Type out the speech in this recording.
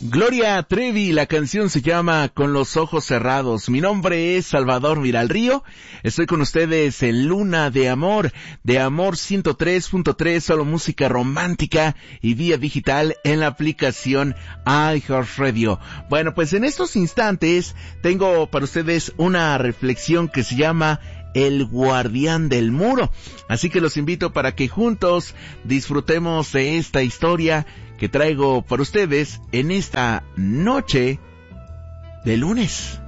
Gloria Trevi, la canción se llama Con los ojos cerrados. Mi nombre es Salvador Miralrío. Estoy con ustedes en Luna de Amor 103.3, solo música romántica y vía digital en la aplicación iHeartRadio. Bueno, pues en estos instantes tengo para ustedes una reflexión que se llama El Guardián del Muro. Así que los invito para que juntos disfrutemos de esta historia que traigo para ustedes en esta noche de lunes.